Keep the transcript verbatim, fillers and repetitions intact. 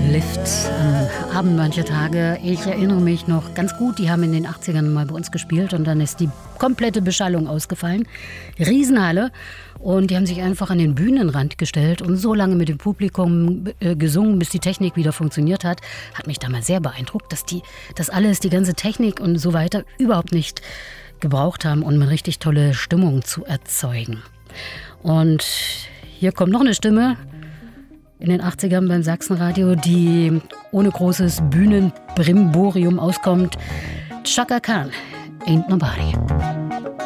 Lift am Abend mancher Tage. Ich erinnere mich noch ganz gut, die haben in den achtzigern mal bei uns gespielt und dann ist die komplette Beschallung ausgefallen. Riesenhalle. Und die haben sich einfach an den Bühnenrand gestellt und so lange mit dem Publikum äh, gesungen, bis die Technik wieder funktioniert hat. Hat mich damals sehr beeindruckt, dass die das alles, die ganze Technik und so weiter überhaupt nicht gebraucht haben, um eine richtig tolle Stimmung zu erzeugen. Und hier kommt noch eine Stimme in den achtzigern beim Sachsenradio, die ohne großes Bühnenbrimborium auskommt. Chaka Khan, Ain't Nobody.